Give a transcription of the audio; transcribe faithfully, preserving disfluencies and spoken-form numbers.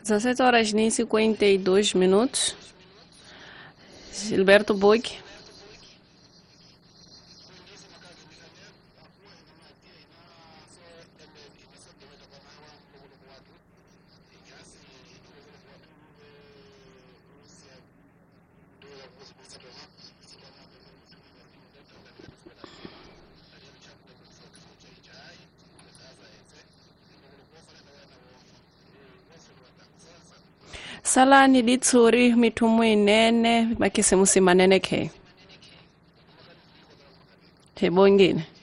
dezessete horas nem cinquenta e dois minutos. Gilberto Bug. Salani litsuri mitumu inene makisimusi manene ke. Hebongine.